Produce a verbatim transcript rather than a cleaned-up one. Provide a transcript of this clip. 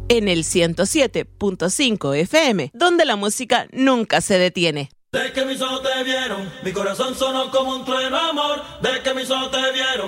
en el ciento siete punto cinco F M, donde la música nunca se detiene. De que mis ojos te vieron, mi corazón sonó como un trueno, amor. De que mis ojos te vieron,